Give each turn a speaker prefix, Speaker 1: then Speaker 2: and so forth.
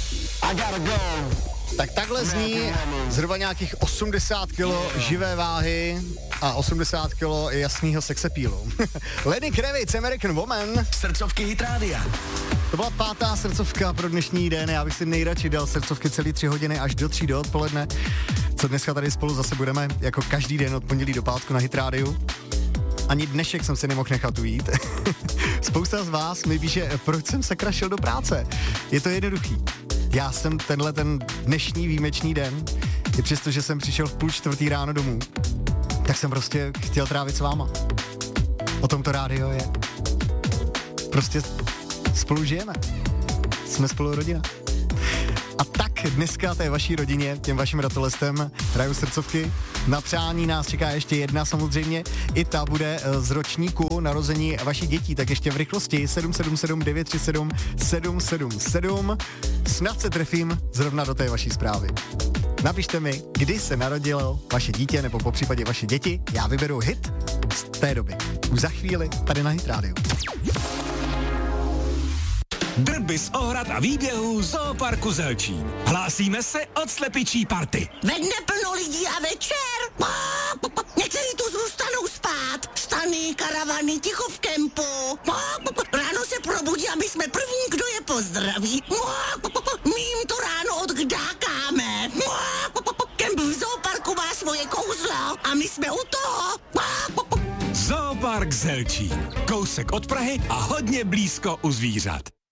Speaker 1: Tak takhle zní zhruba nějakých 80 kilo živé váhy a 80 kilo jasného sexapílu. Lenny Kravitz, American Woman.
Speaker 2: Srdcovky Hit Rádia.
Speaker 1: To byla 5. srdcovka pro dnešní den. Já bych si nejradši dal srdcovky celý 3 hodiny až do 3 do odpoledne. Co dneska tady spolu zase budeme, jako každý den od pondělí do pátku na Hit Rádiu. Ani dnešek jsem si nemohl nechat ujít. Spousta z vás mi píše, proč jsem sakra šel do práce. Je to jednoduchý. Já jsem ten dnešní výjimečný den, i přesto, že jsem přišel v 3:30 ráno domů, tak jsem prostě chtěl trávit s váma. O tom to rádio je. Prostě spolu žijeme. Jsme spolu rodina. A tak dneska té vaší rodině, těm vašim ratolestem hraju srdcovky. Na přání nás čeká ještě jedna samozřejmě. I ta bude z ročníku narození vašich dětí. Tak ještě v rychlosti 777 937 777. Snad se trefím zrovna do té vaší zprávy. Napište mi, kdy se narodilo vaše dítě nebo popřípadě vaše děti. Já vyberu hit z té doby. Už za chvíli tady na Hit Rádiu.
Speaker 2: Drby z ohrad a výběhů Zooparku Zelčín. Hlásíme se od slepičí party.
Speaker 3: Ve dne plno lidí a večer. Někteří tu zůstanou spát. Stany, karavany, ticho v kempu. Ráno se probudí a my jsme první, kdo je pozdraví. My jim to ráno odkdákáme. Kemp v Zooparku má svoje kouzlo a my jsme u toho.
Speaker 2: Zoopark Zelčín. Kousek od Prahy a hodně blízko u zvířat.